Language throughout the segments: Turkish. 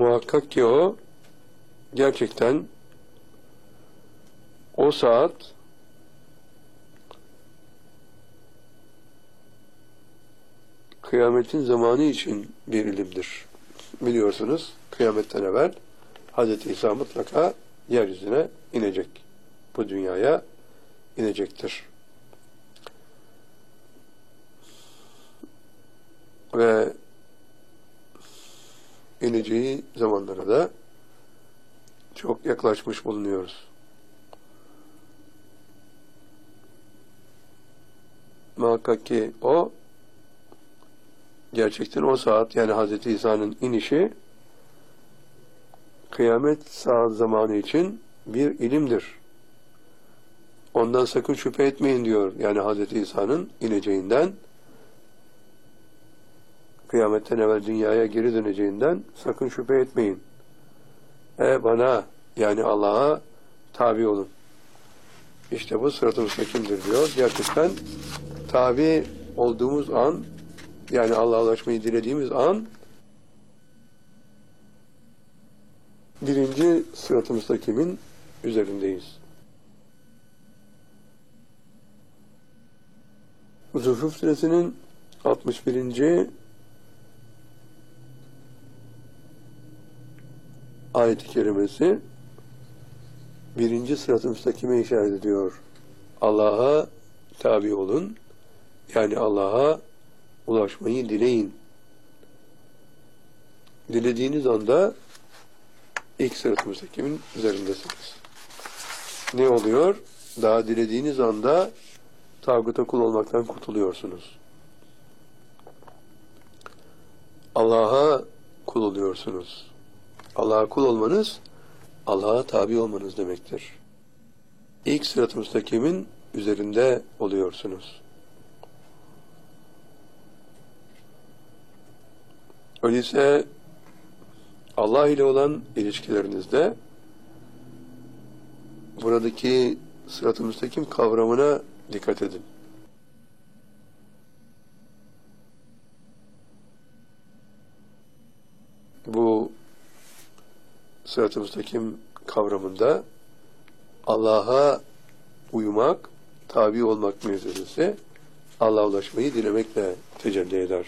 Muhakkak ki o gerçekten o saat kıyametin zamanı için bir ilimdir. Biliyorsunuz kıyametten evvel Hz. İsa mutlaka yeryüzüne inecek. Bu dünyaya inecektir. Ve ineceği zamanlara da çok yaklaşmış bulunuyoruz. Muhakkak ki o gerçekten o saat, yani Hz. İsa'nın inişi kıyamet saat zamanı için bir ilimdir. Ondan sakın şüphe etmeyin diyor. Yani Hz. İsa'nın ineceğinden, kıyametten evvel dünyaya geri döneceğinden sakın şüphe etmeyin. Bana, yani Allah'a tabi olun. İşte bu sırat-ı müstakimdir diyor. Gerçekten tabi olduğumuz an, yani Allah'a ulaşmayı dilediğimiz an, birinci sırat-ı müstakimin üzerindeyiz. Zuhruf suresinin 61. ayet-i kerimesi birinci sırat-ı müstakime işaret ediyor. Allah'a tabi olun, yani Allah'a ulaşmayı dileyin. Dilediğiniz anda ilk sırat-ı müstakimin üzerindesiniz. Ne oluyor? Daha dilediğiniz anda tağuta kul olmaktan kurtuluyorsunuz. Allah'a kul oluyorsunuz. Allah'a kul olmanız, Allah'a tabi olmanız demektir. İlk sırat-ı müstakimin üzerinde oluyorsunuz. Öyleyse Allah ile olan ilişkilerinizde buradaki sırat-ı müstakim kavramına dikkat edin. Bu sırat-ı müstakim kavramında Allah'a uymak, tabi olmak mevzesi, Allah'a ulaşmayı dilemekle tecelli eder.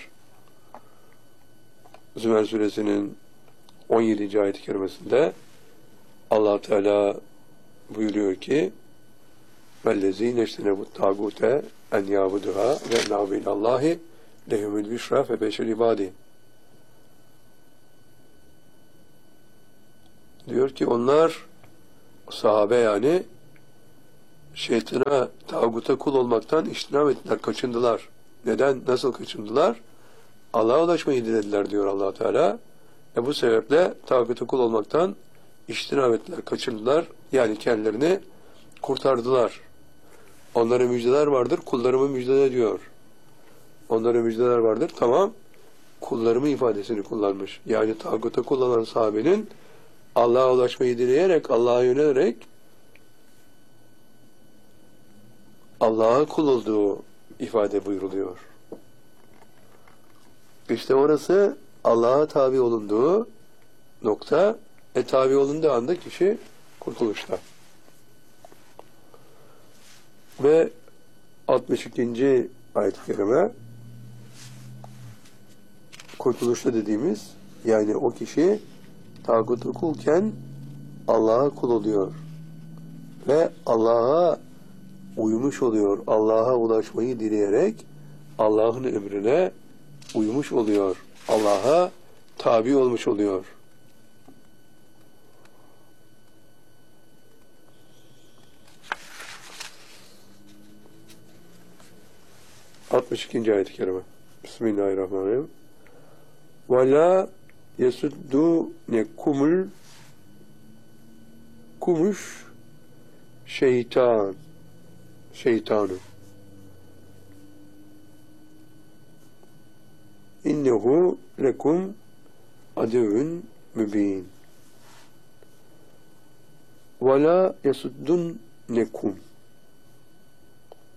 Zümer suresinin 17. ayet-i kerimesinde Allah Teala buyuruyor ki: "Vellezîne ectenebut tâgûte en yâbuduhâ ve nâbu ilallâhi lehumul büşrâ fe beşer ibâdî." Diyor ki onlar, sahabe yani, şeytana, tağuta kul olmaktan iştinab ettiler, kaçındılar. Neden? Nasıl kaçındılar? Allah'a ulaşmayı dilediler diyor Allah Teala. Bu sebeple tağuta kul olmaktan iştinab ettiler, kaçındılar. Yani kendilerini kurtardılar. Onlara müjdeler vardır, kullarımı müjdele diyor. Onlara müjdeler vardır, tamam. Kullarımı ifadesini kullanmış. Yani tağuta kul olan sahabenin Allah'a ulaşmayı dileyerek, Allah'a yönelerek Allah'a kul olduğu ifade buyruluyor. İşte orası Allah'a tabi olunduğu nokta, tabi olunduğu anda kişi kurtuluşta. Ve 62. ayet-i kerime kurtuluşta dediğimiz, yani o kişi tağuta kulken Allah'a kul oluyor ve Allah'a uymuş oluyor. Allah'a ulaşmayı dileyerek Allah'ın emrine uymuş oluyor. Allah'a tabi olmuş oluyor. ...62. ayet-i kerime. Bismillahirrahmanirrahim. وَلَا يَسُدُّنَكُمُ kumuş şeytanu innehu lekum adevün mübin ve la yasuddunnekum,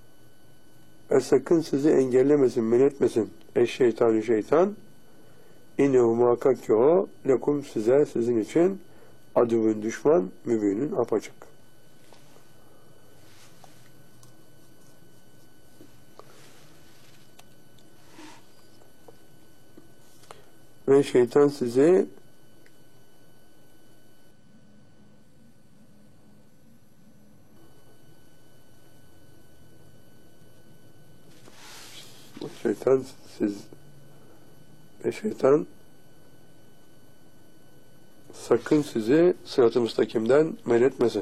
ve sakın sizi engellemesin, men etmesin şeytan İnnehu muhakkak ki o lekum size, sizin için aduvun düşman, mübinin apaçık. Ve şeytan sizi şeytan sakın sizi sırat-ı müstakimden men etmesin.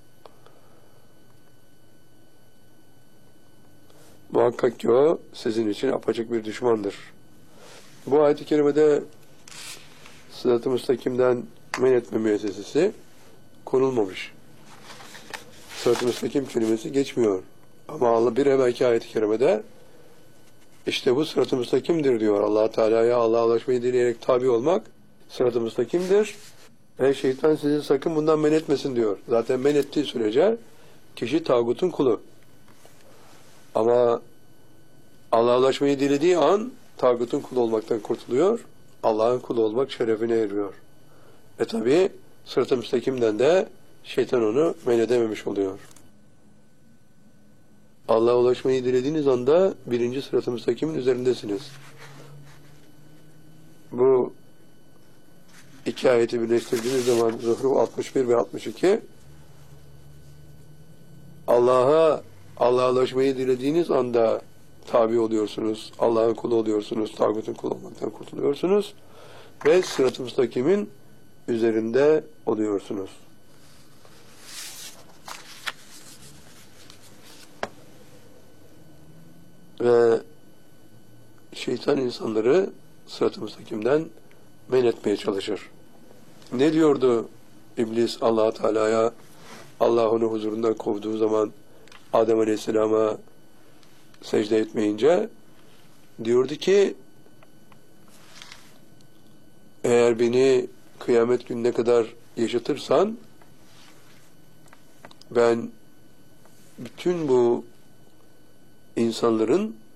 Muhakkak ki o sizin için apaçık bir düşmandır. Bu ayet-i kerimede sırat-ı müstakimden men etme müessesesi konulmamış. Sırat-ı müstakim kelimesi geçmiyor. Ama bir evvelki ayet-i kerimede işte bu sırat-ı müstakimdir diyor. Allah Teala'ya Allah'a ulaşmayı dileyerek tabi olmak sırat-ı müstakimdir. Ve şeytan sizi sakın bundan men etmesin diyor. Zaten men ettiği sürece kişi tağutun kulu. Ama Allah'a ulaşmayı dilediği an tağutun kulu olmaktan kurtuluyor. Allah'ın kulu olmak şerefine eriyor. Tabi sırat-ı müstakimden de şeytan onu men edememiş oluyor. Allah'a ulaşmayı dilediğiniz anda birinci sırat-ı müstakimin üzerindesiniz. Bu iki ayeti birleştirdiğiniz zaman Zuhruf 61 ve 62 Allah'a ulaşmayı dilediğiniz anda tabi oluyorsunuz. Allah'ın kulu oluyorsunuz. Tağutun kulu olmaktan kurtuluyorsunuz. Ve sırat-ı müstakimin üzerinde oluyorsunuz. Ve şeytan insanları sırat-ı müstakimden men etmeye çalışır. Ne diyordu İblis Allah Teala'ya? Allah onu huzurundan kovduğu zaman Adem Aleyhisselam'a secde etmeyince diyordu ki eğer beni kıyamet gününe kadar yaşatırsan ben bütün bu insanların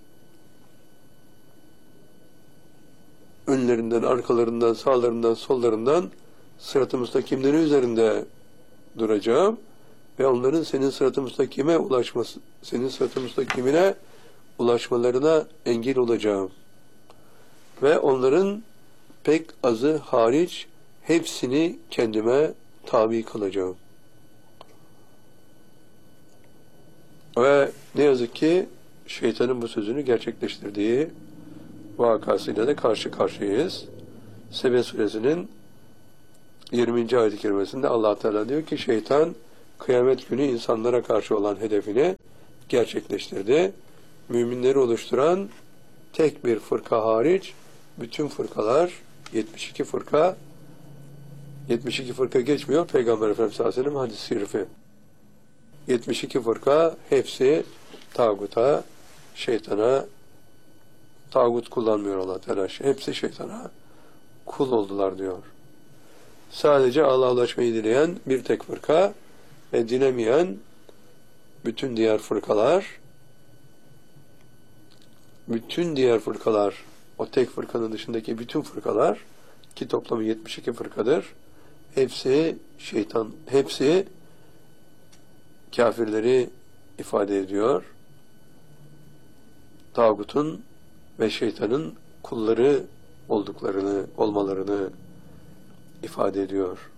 önlerinden, arkalarından, sağlarından, sollarından sırat-ı müstakimleri üzerinde duracağım ve onların senin sırat-ı müstakime ulaşması, senin sırat-ı müstakimine ulaşmalarına engel olacağım. Ve onların pek azı hariç hepsini kendime tabi kılacağım. Ve ne yazık ki şeytanın bu sözünü gerçekleştirdiği vakasıyla da karşı karşıyayız. Sebe suresinin 20. ayet-i kerimesinde Allah Teala diyor ki şeytan kıyamet günü insanlara karşı olan hedefini gerçekleştirdi. Müminleri oluşturan tek bir fırka hariç bütün fırkalar 72 fırka geçmiyor Peygamber Efendimiz sallallahu aleyhi ve sellem hadis-i şerifi. 72 fırka hepsi tağuta, şeytana, tağut kullanmıyor Allah Teala. Hepsi şeytana kul oldular diyor. Sadece Allah'a ulaşmayı dileyen bir tek fırka ve dilemeyen bütün diğer fırkalar, o tek fırkanın dışındaki bütün fırkalar ki toplamı 72 fırkadır. Hepsi şeytan, hepsi kafirleri ifade ediyor. Tağutun ve şeytanın kulları olmalarını ifade ediyor.